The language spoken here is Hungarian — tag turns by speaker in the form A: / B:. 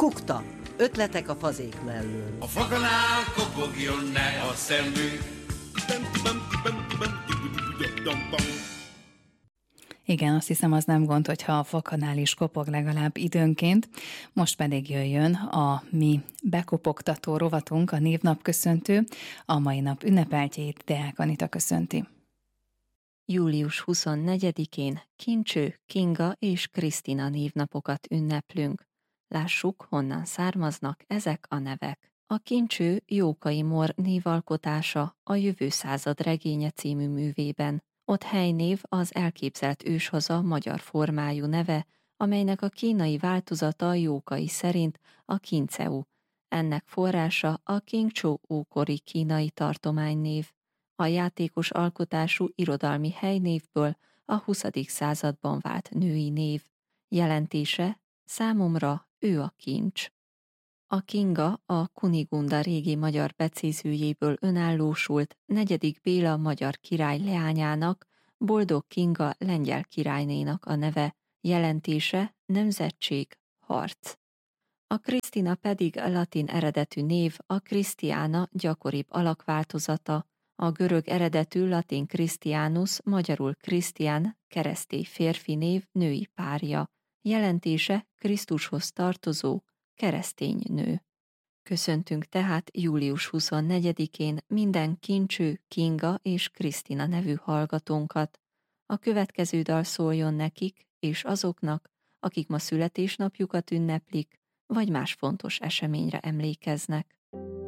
A: Kukta. Ötletek a fazék mellől.
B: A fakanál kopogjon ne a szemünk.
C: Igen, azt hiszem, az nem gond, hogyha a fakanál is kopog legalább időnként. Most pedig jöjjön a mi bekopogtató rovatunk, a névnapköszöntő. A mai nap ünnepeltjét Deák Anita köszönti.
D: Július 24-én Kincső, Kinga és Krisztina névnapokat ünneplünk. Lássuk, honnan származnak ezek a nevek. A Kincső Jókai Mór névalkotása a Jövő század regénye című művében. Ott helynév az elképzelt őshaza magyar formájú neve, amelynek a kínai változata Jókai szerint a Kinceu. Ennek forrása a Kingcsó ókori kínai tartománynév. A játékos alkotású irodalmi helynévből a 20. században vált női név. Jelentése: számomra ő a kincs. A Kinga a Kunigunda régi magyar becézőjéből önállósult 4. Béla magyar király leányának, Boldog Kinga lengyel királynénak a neve. Jelentése: nemzetség, harc. A Krisztina pedig latin eredetű név, a Christiana gyakoribb alakváltozata, a görög eredetű latin Christianus, magyarul Krisztián, keresztély férfi név, női párja. Jelentése: Krisztushoz tartozó, keresztény nő. Köszöntünk tehát július 24-én minden Kincső, Kinga és Krisztina nevű hallgatónkat. A következő dal szóljon nekik és azoknak, akik ma születésnapjukat ünneplik, vagy más fontos eseményre emlékeznek.